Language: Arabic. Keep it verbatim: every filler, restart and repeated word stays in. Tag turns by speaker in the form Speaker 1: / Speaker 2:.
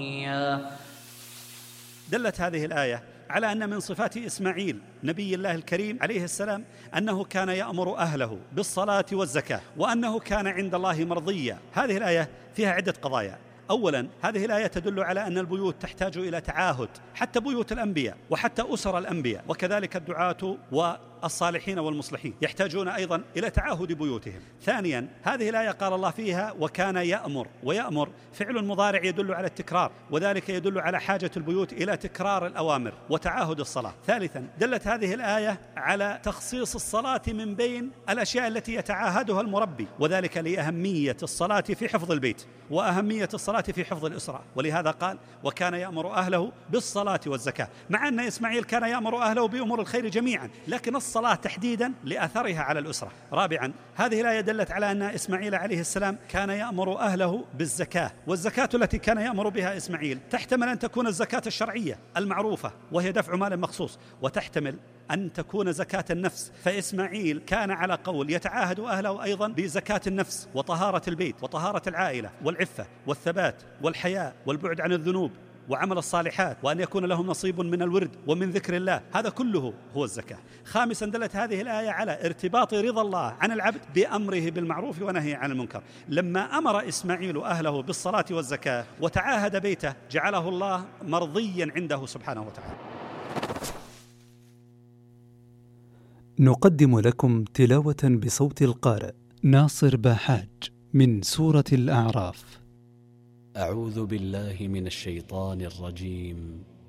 Speaker 1: دلت هذه الآية على أن من صفات إسماعيل نبي الله الكريم عليه السلام أنه كان يأمر أهله بالصلاة والزكاة، وأنه كان عند الله مرضيا. هذه الآية فيها عدة قضايا. أولا، هذه الآية تدل على أن البيوت تحتاج إلى تعاهد، حتى بيوت الأنبياء وحتى أسر الأنبياء، وكذلك الدعاة والصالحين والمصلحين يحتاجون أيضا إلى تعاهد بيوتهم. ثانيا، هذه الآية قال الله فيها وكان يأمر، ويأمر فعل مضارع يدل على التكرار، وذلك يدل على حاجة البيوت إلى تكرار الأوامر وتعاهد الصلاة. ثالثا، دلت هذه الآية على تخصيص الصلاة من بين الأشياء التي يتعاهدها المربي، وذلك لأهمية الصلاة في حفظ البيت وأهمية الصلاة في حفظ الأسرة، ولهذا قال وكان يأمر أهله بالصلاة والزكاة، مع أن إسماعيل كان يأمر أهله بأمور الخير جميعا، لكن الصلاة تحديدا لأثرها على الأسرة. رابعا، هذه الآية دلت على أن إسماعيل عليه السلام كان يأمر أهله بالزكاة، والزكاة التي كان يأمر بها إسماعيل تحتمل أن تكون الزكاة الشرعية المعروفة وهي دفع مال مخصوص، وتحتمل أن تكون زكاة النفس، فإسماعيل كان على قول يتعاهد أهله أيضا بزكاة النفس وطهارة البيت وطهارة العائلة والعفة والثبات والحياء والبعد عن الذنوب وعمل الصالحات، وأن يكون لهم نصيب من الورد ومن ذكر الله، هذا كله هو الزكاة. خامسا، دلت هذه الآية على ارتباط رضا الله عن العبد بأمره بالمعروف ونهيه عن المنكر. لما أمر إسماعيل أهله بالصلاة والزكاة وتعاهد بيته جعله الله مرضيا عنده سبحانه وتعالى.
Speaker 2: نقدم لكم تلاوة بصوت القارئ ناصر باحاج من سورة الأعراف.
Speaker 3: أعوذ بالله من الشيطان الرجيم.